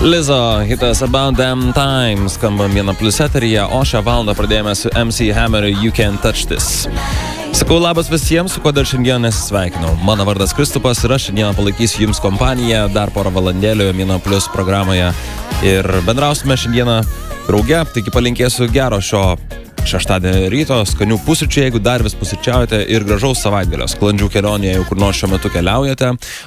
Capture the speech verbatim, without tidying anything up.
Lizzo hitas About Damn Time skamba Viena Plus eteryje, o šią valandą pradėjome su M C Hammer You Can't Touch This. Sakau labas visiems, su kuo dar šiandien nesisveikinau. Mano vardas Kristupas ir aš šiandieną palaikysiu jums kompaniją dar porą valandėlių Viena Plus programoje ir bendrausime šiandieną drauge, taigi palinkėsiu gero šio šeštadienio ryto, skanių pusryčių, jeigu dar vis pusryčiaujate, ir gražaus savaitgalio, sklandžių kelionėje, jau kur nors šiuo metu keliaujate.